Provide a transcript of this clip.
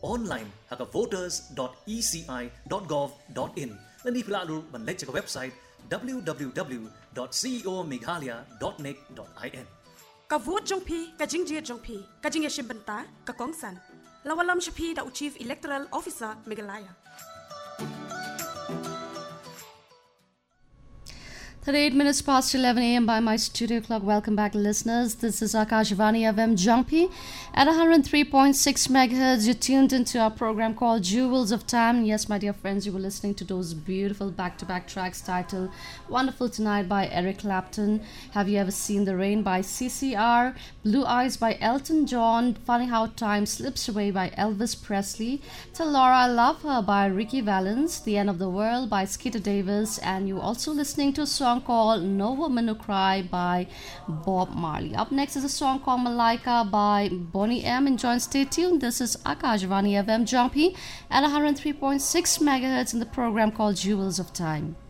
online haka voters.eci.gov.in lani pilalu manlek chaka website www.ceomeghalaya.nic.in ka vote jong phi ka jingjia jong phi ka jingya shimbanta ka kongsan lawalam shaphi da chief electoral officer Meghalaya. 38 minutes past 11 a.m. by my studio clock. Welcome back, listeners. This is Akashvani FM Jumpy at 103.6 megahertz. You're tuned into our program called Jewels of Time. Yes, my dear friends, you were listening to those beautiful back-to-back tracks titled Wonderful Tonight by Eric Clapton, Have You Ever Seen the Rain by CCR, Blue Eyes by Elton John, Funny How Time Slips Away by Elvis Presley, Tell Laura I Love Her by Ricky Valens, The End of the World by Skeeter Davis, and you're also listening to a song called No Woman No Cry by Bob Marley. Up next is a song called Malaika by Bonnie M. Enjoy and stay tuned. This is Akashvani FM Jumpy at 103.6 megahertz in the program called Jewels of Time.